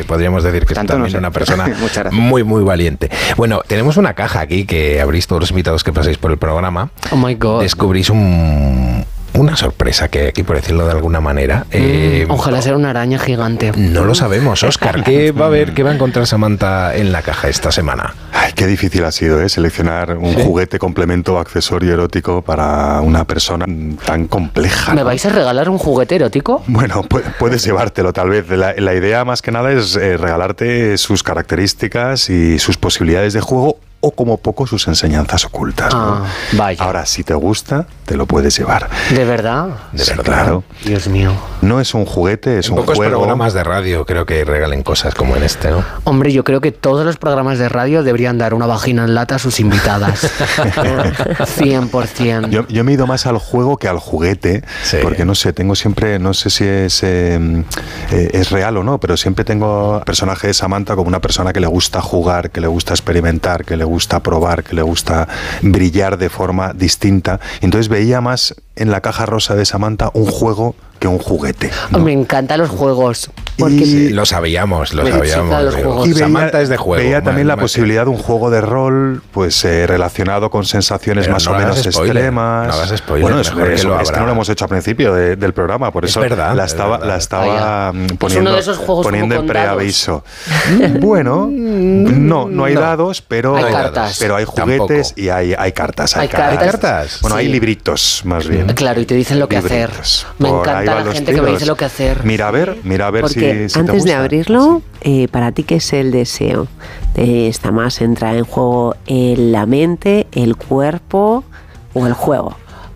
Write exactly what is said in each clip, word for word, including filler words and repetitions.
podríamos decir que Tanto es también no sé. una persona Muchas gracias. muy, muy valiente. Bueno, tenemos una caja aquí que abrís todos los invitados que pasáis por el programa. Oh my God. Descubrís un... una sorpresa que aquí, por decirlo de alguna manera. Mm, eh, ojalá sea una araña gigante. No lo sabemos, Óscar. ¿Qué va a ver, qué va a encontrar Samantha en la caja esta semana? Ay, qué difícil ha sido, ¿eh? Seleccionar un ¿Sí? juguete, complemento o accesorio erótico para una persona tan compleja. ¿Me ¿no? vais a regalar un juguete erótico? Bueno, pu- puedes llevártelo tal vez. La, la idea más que nada es eh, regalarte sus características y sus posibilidades de juego o como poco sus enseñanzas ocultas, ¿no? Ah, vaya. Ahora, si te gusta, te lo puedes llevar. ¿De verdad? De Sí, verdad. claro. Dios mío. No es un juguete, es En un pocos juego. programas de radio creo que regalen cosas como en este, ¿no? Hombre, yo creo que todos los programas de radio deberían dar una vagina en lata a sus invitadas. cien por ciento. Yo, yo me he ido más al juego que al juguete, Sí. porque no sé, tengo siempre, no sé si es, eh, eh, es real o no, pero siempre tengo al personaje de Samantha como una persona que le gusta jugar, que le gusta experimentar, que le gusta probar, que le gusta brillar de forma distinta. Entonces veía más en la caja rosa de Samantha un juego que un juguete, ¿no? Me encantan los juegos. Porque Y- Sí, lo sabíamos, lo Me sabíamos. excitan los digo. juegos. Y veía, Samantha es de juego. veía también más- la más posibilidad de un juego de rol, pues eh, relacionado con sensaciones Pero más no o menos hagas spoiler, extremas. no hagas spoiler, bueno, eso, mejor que eso- lo es que abra. no lo hemos hecho al principio de- del programa, por Es eso verdad, la es estaba, verdad. la estaba Vaya. mm, Es poniendo, uno de esos juegos poniendo como en con dados. preaviso. Bueno, no, no hay No. dados, pero Hay hay, cartas. pero hay juguetes Tampoco. y hay, hay cartas. Hay cartas. ¿Hay cartas? Bueno, Sí. hay libritos, más bien. Claro, y te dicen lo que hacer. Libritos. Me Por ahí encanta van la los gente que me tiros. dice lo que hacer. Mira a ver, mira a ver Porque si, si te antes de gusta. abrirlo, eh, para ti, ¿qué es el deseo? Eh, ¿Está más entra en juego en la mente, el cuerpo o el juego?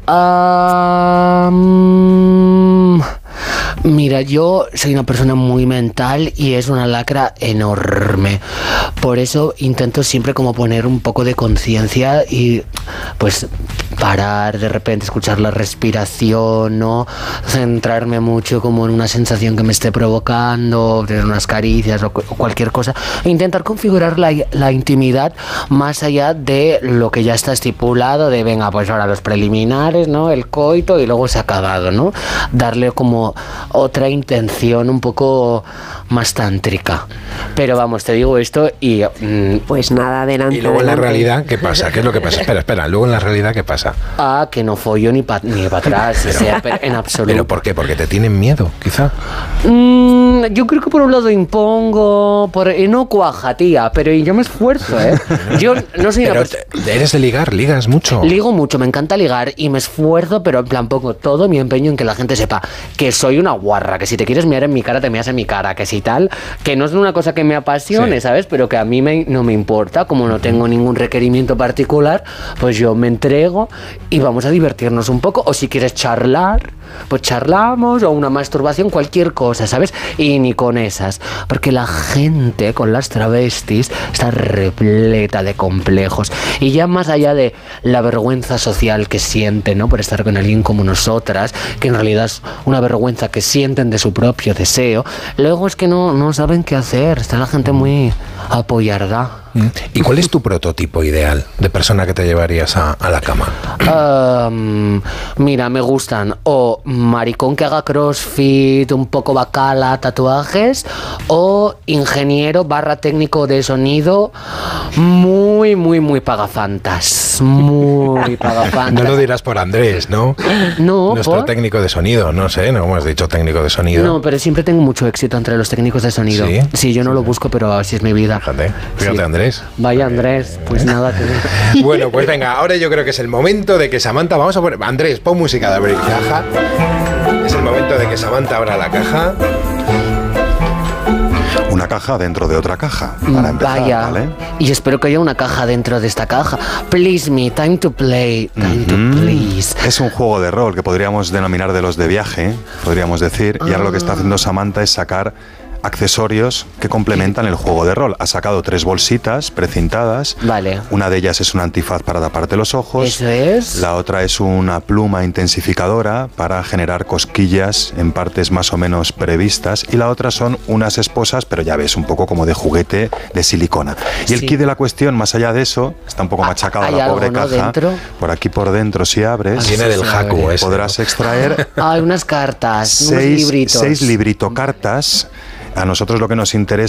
Ah, mm, mira, yo soy una persona muy mental y es una lacra enorme. Por eso intento siempre como poner un poco de conciencia y pues parar, de repente escuchar la respiración, ¿no? Centrarme mucho como en una sensación que me esté provocando, tener unas caricias o, cu- o cualquier cosa. E intentar configurar la, la intimidad más allá de lo que ya está estipulado, de venga, pues ahora los preliminares, ¿no? El coito y luego se ha acabado, ¿no? Darle como otra intención un poco más tántrica. Pero vamos, te digo esto y... mm, Pues nada, adelante. Y luego en la adelante. realidad, ¿qué pasa? ¿Qué es lo que pasa? Espera, espera, luego en la realidad, ¿qué pasa? ah, que no follo ni para ni pa atrás, o sea, pero en absoluto. ¿Pero por qué? Porque te tienen miedo, quizá. Mm, yo creo que por un lado impongo, por, y no cuaja, tía, pero yo me esfuerzo, ¿eh? Yo no soy una Pero persona... te- eres de ligar, ligas mucho. Ligo mucho, me encanta ligar y me esfuerzo, pero en plan pongo todo mi empeño en que la gente sepa que soy una guarra, que si te quieres mirar en mi cara, te miras en mi cara, que si tal, que no es una cosa que me apasione, Sí. ¿sabes? Pero que a mí me, no me importa, como no tengo ningún requerimiento particular, pues yo me entrego y vamos a divertirnos un poco, o si quieres charlar, pues charlamos, o una masturbación, cualquier cosa, ¿sabes? Y ni con esas, porque la gente con las travestis está repleta de complejos, y ya más allá de la vergüenza social que sienten, ¿no? Por estar con alguien como nosotras, que en realidad es una vergüenza que sienten de su propio deseo, luego es que no, no saben qué hacer, está la gente muy apoyarda. ¿Y cuál es tu prototipo ideal de persona que te llevarías a, a la cama? Um, mira, me gustan o maricón que haga crossfit, un poco bacala, tatuajes, o ingeniero barra técnico de sonido muy, muy, muy pagafantas. Muy pagafantas. No lo dirás por Andrés, ¿no? No, Nuestro ¿por? técnico de sonido, no sé, no hemos dicho técnico de sonido. No, pero siempre tengo mucho éxito entre los técnicos de sonido. ¿Sí? yo no lo busco, pero así es mi vida. Fíjate, fíjate, Sí. Andrés. Vaya Andrés, pues nada, que... Bueno, pues venga, ahora yo creo que es el momento de que Samantha, vamos a poner, Andrés, pon música de abrir caja. Es el momento de que Samantha abra la caja. Una caja dentro de otra caja, para empezar, Vaya. ¿vale? Y espero que haya una caja dentro de esta caja. Please me, time to play, time to Mm. please. Es un juego de rol que podríamos denominar de los de viaje, podríamos decir, y ahora lo que está haciendo Samantha es sacar accesorios que complementan el juego de rol. Ha sacado tres bolsitas precintadas. Vale. Una de ellas es un antifaz para taparte los ojos. Eso es. La otra es una pluma intensificadora para generar cosquillas en partes más o menos previstas. Y la otra son unas esposas, pero ya ves, un poco como de juguete de silicona. Y el Sí. kit de la cuestión, más allá de eso, está un poco machacada ¿hay la algo, pobre no, caja. dentro? Por aquí por dentro, si abres, Viene del Haku ese. podrás extraer Hay unas cartas, unos seis, libritos. seis librito cartas. A nosotros lo que nos interesa